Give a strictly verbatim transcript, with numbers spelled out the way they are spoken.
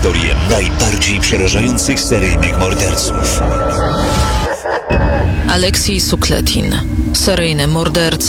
historię najbardziej przerażających seryjnych morderców. Aleksiej Sukletin, seryjny morderca,